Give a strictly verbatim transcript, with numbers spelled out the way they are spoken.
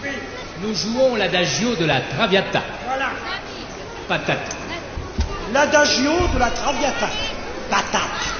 Nous jouons l'adagio de la Traviata. Voilà. Patate. L'adagio de la Traviata. Patate.